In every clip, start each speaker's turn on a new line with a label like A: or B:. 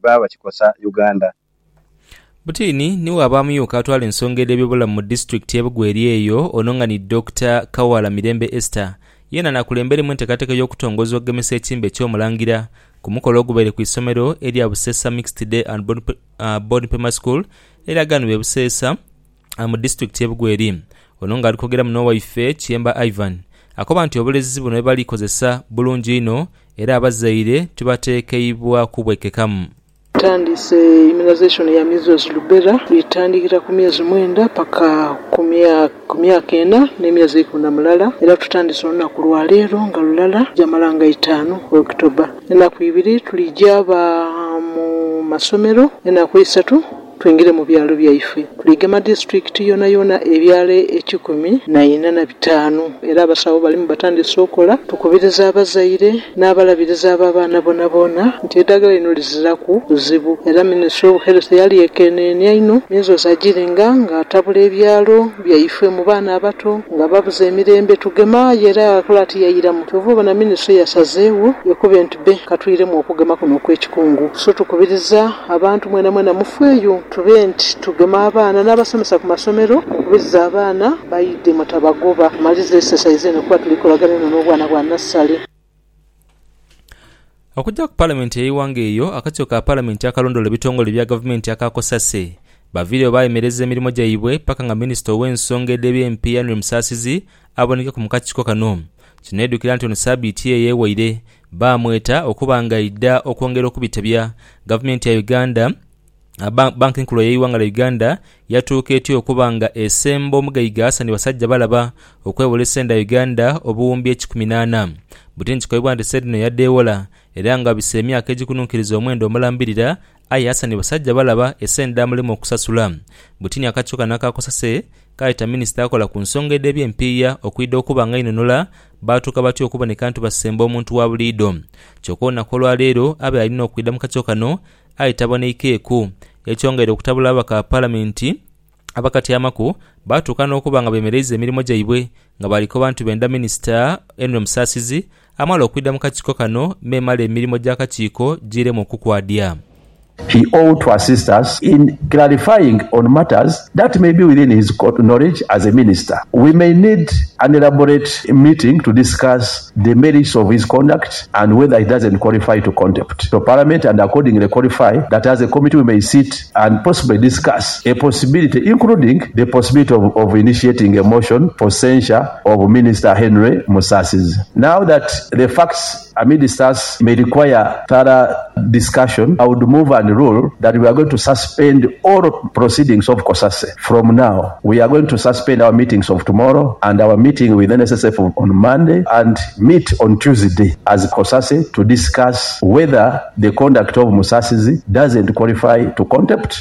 A: baba kikosa Uganda.
B: Butini niwe abamuyuka atwala ensonga ed'ebyobulamu mu district y'Ebugweri eyo ononga ni Dr. Kawala Mirembe Esther yena nakulemberemu enteekateeka y'okutongoza okugemesa ekimbe ky'omulangira ku mukolo ogubaire ku isomero erya Busesa Mixed Day and Boarding Primary School eraganibwa Busesa mu district y'Ebugweri. Ononga ali kwogera muno waife Kiyemba Ivan akoba nti obulezi buno balikozesa bulungi ino era abazaire tubateekeibwa kubwekekamu.
C: Tandise immunization ya measles rubella litandikira ku myezi 9 paka ku myaka 4 n'emyezi 10 era tutandise olunaku lwa leero nga lulala jamalanga 5 Oktoba. Ennaku 2 tulijaba mu masomero, ennaku 3 twingire mu byalo byaife. Tuligema district yona ebyalo 145 era abasawo bali mu batandise okola tukubiriza abazaire n'abalabiriza abaana bona nti eddagala lino liziraku buzibu era Ministry of Health yali ekenenya ino nizo zagiringa nga atabula ebyalo byaife mu baana abato nga babuza emirembe tugema era akola ati yayiramu tuvuba na Ministry yasazeewo yokuba ntube katwiremu okugema kuno kw'ekikungu. So tukubiriza abantu mwena mufeeyo tube nti tugema abaana n'abasomesa ku masomero okubiriza abaana bayidde mutabagoba malize exercise eno kuba tulikolagana n'obwana bwa nassale.
B: Okujja ku parliament y'ewange eyo akatyo ka parliament akalondola ebitongole bya gavumenti akakosase baviire bayemereza emirimu gyabwe paka nga minisita ow'ensonga ed'ebyempiya Henry Musasizi aboneke ku mukakiko kano. Kino eddukira nti ono Sabiti eyeewaire baamweta okuba nga idda okwongera okubitabya gavumenti ya Uganda. Banki nkulu y'eggwanga la Uganda yatuuka etya okuba nga esemba omugayiga Hassan Basajja balaba okwewola essenda Uganda obuwumbi 18. Butini kikoyibwa nti Sedino yaddeewola era nga bise emyaka egikunuukiriza omwendo omulambirira aye Hassan Basajja balaba essenda amulema okusasula. Butini akakyuka n'akakosase kayita minisita akola ku nsonga ed'ebyempiya okuyidde okuba nga inonola baatuuka batya okuboneka nti basemba omuntu wa buliido. Kyokka olunaku olwaleero abe alina okuyidda mu kakyo kano ayitaba n'ikeeku ekyongera okutabula abaka palamenti abakatyamaku baatuuka n'okuba nga beemereza emirimu gyabwe nga baliko bantu benda minisita Henry Musasizi amala okuyidda mu kakiiko kano meemala emirimu gy'akakiiko giremu okukwadya.
D: He ought to assist us in clarifying on matters that may be within his knowledge as a minister. We may need an elaborate meeting to discuss the merits of his conduct and whether he doesn't qualify to contempt. So Parliament and accordingly qualify that as a committee we may sit and possibly discuss a possibility, including the possibility of initiating a motion for censure of Minister Henry Musasizi. Now that the facts amidst us may require thorough discussion, I would move and rule that we are going to suspend all proceedings of COSASE. From now, we are going to suspend our meetings of tomorrow and our meeting with NSSF on Monday and meet on Tuesday as COSASE to discuss whether the conduct of Musasizi doesn't qualify to contempt.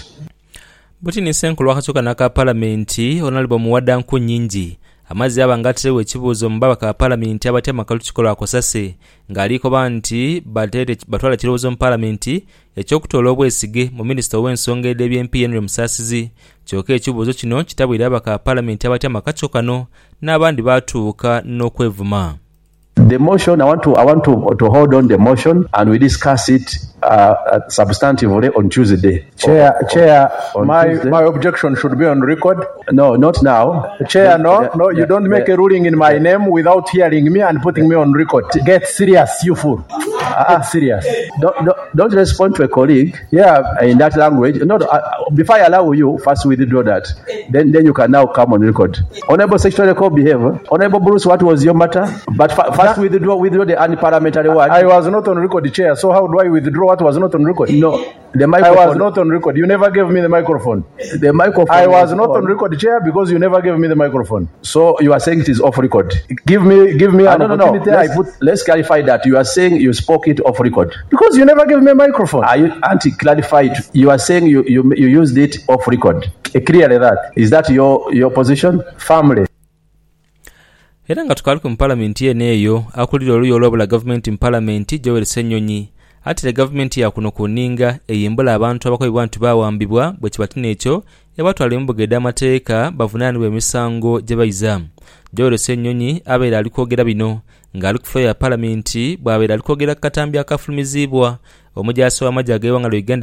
B: Butini senkulu wakachoka naka palamenti onalibo muwada nku nyingi. Amazi abangaterewe ekibuuzo mu babaka ba palamenti abatya amakalukiiko lwa COSASE ng'aliko banti batwala ekirowoozo mu palamenti eky'okutoola obwesige mu minisita ow'ensonga ed'ebyempiya Henry Musasizi. Kyokka ekibuuzo kino kitabwire abaka ba palamenti abatya amakakiiko kano n'abandi baatuuka n'okwevuma.
D: The motion, I want to hold on the motion and we discuss it substantively on Tuesday.
E: Chair, my objection should be on record.
D: No, not now.
E: Chair, no, you don't make a ruling in my name without hearing me and putting me on record. Get serious, you fool. Get serious.
D: Don't respond to a colleague.
E: Yeah,
D: in that language. No, before I allow you, first withdraw that. Then you can now come on record. Honorable Secretary of Behavior. Honorable Bruce, what was your matter? But first withdraw the unparliamentary word.
E: I was not on record, Chair. So how do I withdraw what was not on record?
D: No, the microphone.
E: I was not on record. You never gave me the microphone.
D: The microphone.
E: I was not on record, Chair, because you never gave me the microphone.
D: So you are saying it is off record.
E: Give me an opportunity.
D: No. Let's clarify that. You are saying you spoke it off record
E: because you never gave me a microphone.
D: Are you anti-clarified? You are saying you used it off record. Clearly that. Is that your position? Firmly.
B: Era nga tukali ku palamenti eneeyo akulira oluyo olw'obula gavumenti mu palamenti Joel Ssenyonyi ate gavumenti ya kuno kuninga eyimbula abantu abakozi bantu bawambibwa bwe kibatina ekyo ebatwala mu bugedde amateeka bavunaanibwa emisango gye bayiza. Joel Ssenyonyi abeera ali kwogera bino ng'ali ku ya palamenti bw'abeera ali kwogera ku katambi akafulumizibwa omujaasi w'amagye ag'eggwanga Uganda